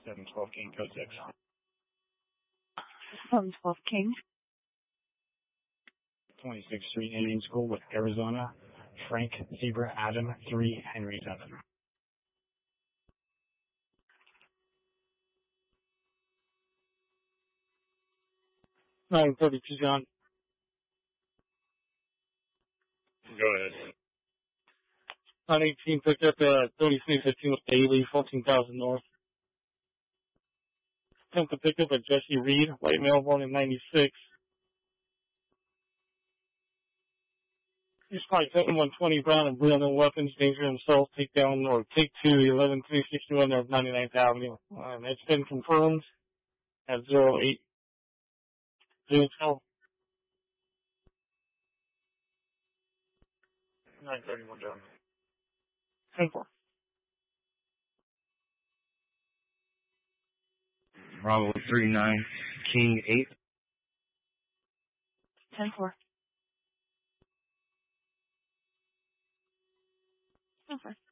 712 King, code 6. 712 King. 26th Street Indian School with Arizona, Frank Zebra Adam 3 Henry 7. 932 John. Go ahead. 918 picked up at 3315 with Bailey, 14,000 north. Attempt to pick up at Jesse Reed, white male born in 96. He's probably taking 120 Brown and blue on the weapons, danger himself, take down or take two, 11361 North 99th Avenue. It's been confirmed at 0802. 931 John. 10-4. Bravo 39 King 8. 10-4. 10-4.